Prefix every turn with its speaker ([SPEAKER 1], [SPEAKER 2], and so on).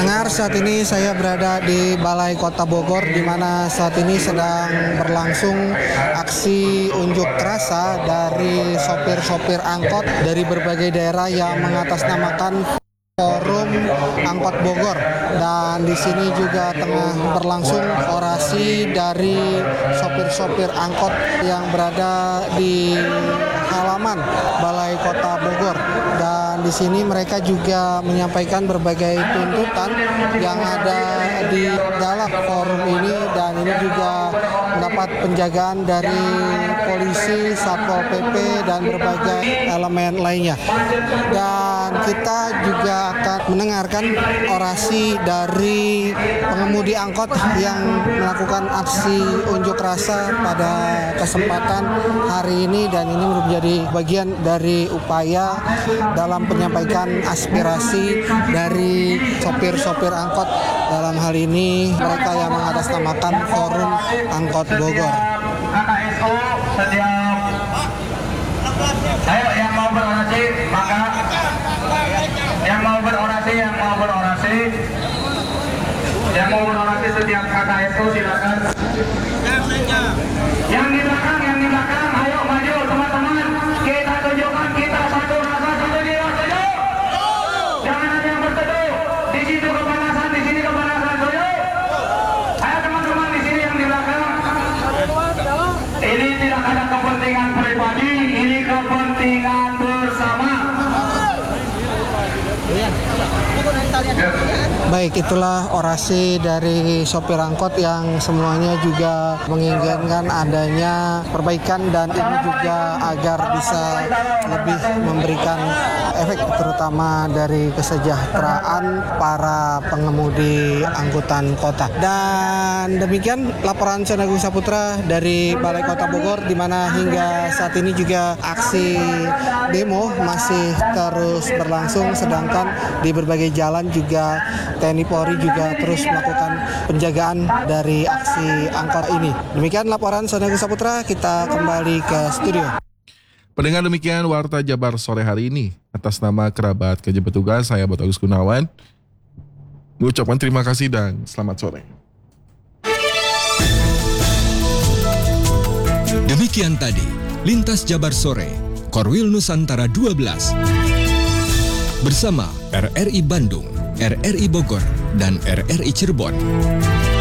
[SPEAKER 1] Pendengar, saat ini saya berada di Balai Kota Bogor, di mana saat ini sedang berlangsung aksi unjuk rasa dari sopir-sopir angkot dari berbagai daerah yang mengatasnamakan Forum Angkot Bogor. Dan di sini juga tengah berlangsung orasi dari sopir-sopir angkot yang berada di halaman Balai Kota Bogor. Dan di sini mereka juga menyampaikan berbagai tuntutan yang ada di dalam forum ini, dan ini juga mendapat penjagaan dari polisi, Satpol PP, dan berbagai elemen lainnya. Dan kita juga akan mendengarkan orasi dari pengemudi angkot yang melakukan aksi unjuk rasa pada kesempatan hari ini, dan ini menjadi bagian dari upaya dalam penyampaikan aspirasi dari sopir-sopir angkot, dalam hal ini mereka yang mengatasnamakan Forum Angkot Bogor.
[SPEAKER 2] KKSO setiap ayo yang mau berorasi, maka yang mau berorasi setiap KKSO silakan. Yang di belakang, ayo maju teman-teman, kita tunjukkan kita satu rasa, satu jiwa, setuju? Jangan ada yang berteduh. Di situ kepanasan, di sini kepanasan, setuju? Ayo teman-teman di sini yang di belakang. Ini tidak ada kepentingan pribadi, ini kepentingan bersama.
[SPEAKER 1] Baik, itulah orasi dari sopir angkot yang semuanya juga menginginkan adanya perbaikan, dan ini juga agar bisa lebih memberikan efek terutama dari kesejahteraan para pengemudi angkutan kota. Dan demikian laporan Sona Agung Saputra dari Balai Kota Bogor, di mana hingga saat ini juga aksi demo masih terus berlangsung, sedangkan di berbagai jalan juga TNI Polri juga terus melakukan penjagaan dari aksi angkot ini. Demikian laporan Sona Agung Saputra, kita kembali ke studio.
[SPEAKER 3] Pendengar, demikian Warta Jabar sore hari ini. Atas nama kerabat kerja petugas, saya Bapak Agus Gunawan mengucapkan terima kasih dan selamat sore.
[SPEAKER 4] Demikian tadi Lintas Jabar Sore, Korwil Nusantara 12. Bersama RRI Bandung, RRI Bogor, dan RRI Cirebon.